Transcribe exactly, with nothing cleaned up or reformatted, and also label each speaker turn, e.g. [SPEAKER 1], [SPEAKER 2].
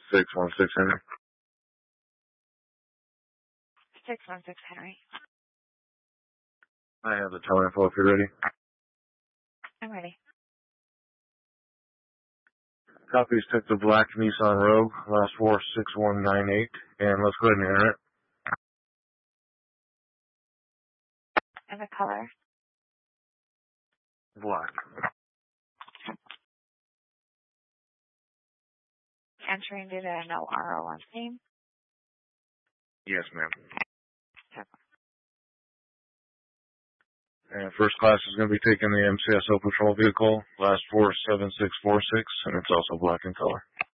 [SPEAKER 1] six one six Henry.
[SPEAKER 2] six one six Henry.
[SPEAKER 1] I have the tow info if you're ready.
[SPEAKER 2] I'm ready.
[SPEAKER 1] Copies took the black Nissan Rogue, last four six one nine eight, and let's go ahead and enter it.
[SPEAKER 2] And the color?
[SPEAKER 1] Black.
[SPEAKER 2] Entering data, no R O on name?
[SPEAKER 1] Yes, ma'am.
[SPEAKER 2] Okay.
[SPEAKER 1] And first class is going to be taking the M C S O patrol vehicle, last four seven six four six, and it's also black in color.